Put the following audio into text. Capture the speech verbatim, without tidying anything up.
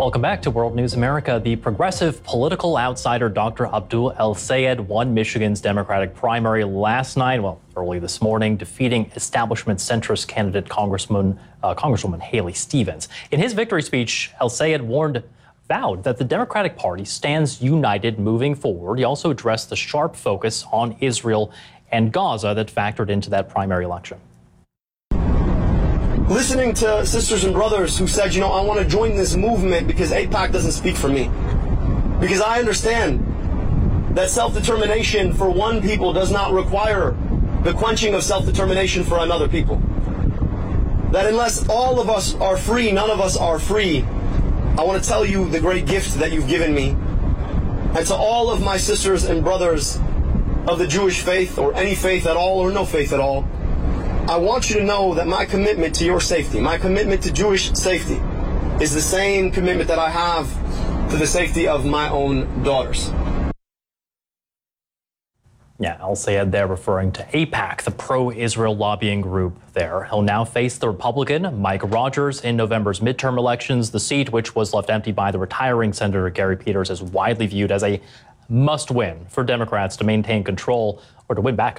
Welcome back to World News America. The progressive political outsider Doctor Abdul El-Sayed won Michigan's Democratic primary last night, well, early this morning, defeating establishment centrist candidate Congressman, uh, Congresswoman Haley Stevens. In his victory speech, El-Sayed warned, vowed that the Democratic Party stands united moving forward. He also addressed the sharp focus on Israel and Gaza that factored into that primary election. Listening to sisters and brothers who said, you know, I want to join this movement because AIPAC doesn't speak for me. Because I understand that self-determination for one people does not require the quenching of self-determination for another people. That unless all of us are free, none of us are free. I want to tell you the great gift that you've given me. And to all of my sisters and brothers of the Jewish faith, or any faith at all, or no faith at all, I want you to know that my commitment to your safety, my commitment to Jewish safety, is the same commitment that I have to the safety of my own daughters. Yeah, El-Sayed there referring to AIPAC, the pro-Israel lobbying group there. He'll now face the Republican Mike Rogers in November's midterm elections. The seat, which was left empty by the retiring Senator Gary Peters, is widely viewed as a must-win for Democrats to maintain control or to win back